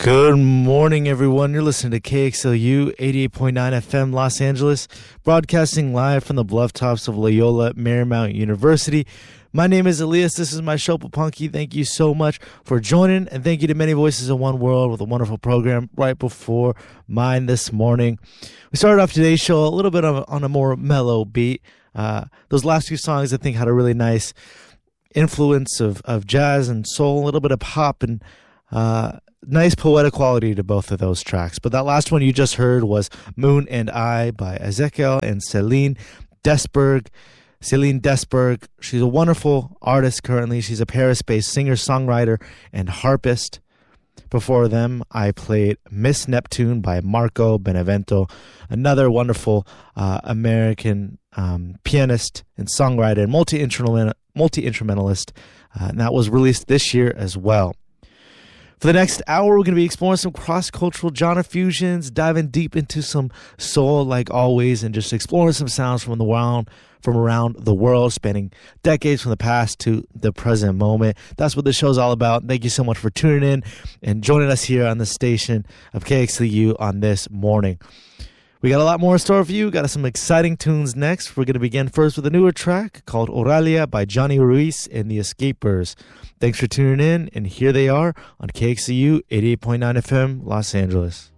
Good morning, everyone. You're listening to KXLU 88.9 FM Los Angeles, broadcasting live from the bluff tops of Loyola Marymount University. My name is Elias. This is my show, Papunky. Thank you so much for joining, and thank you to Many Voices in One World with a wonderful program right before mine this morning. We started off today's show a little bit on a more mellow beat. Those last few songs, I think, had a really nice influence of jazz and soul, a little bit of pop, and nice poetic quality to both of those tracks. But that last one you just heard was Moon and I by Ezekiel and Celine Desberg. Celine Desberg, she's a wonderful artist currently. She's a Paris-based singer-songwriter and harpist. Before them, I played Miss Neptune by Marco Benevento, another wonderful American pianist and songwriter and multi-instrumentalist, and that was released this year as well. For the next hour, we're going to be exploring some cross-cultural genre fusions, diving deep into some soul like always, and just exploring some sounds from around the world, spanning decades from the past to the present moment. That's what the show's all about. Thank you so much for tuning in and joining us here on the station of KXLU on this morning. We got a lot more in store for you. Got some exciting tunes next. We're going to begin first with a newer track called Oralia by Johnny Ruiz and the Escapers. Thanks for tuning in, and here they are on KXCU 88.9 FM Los Angeles.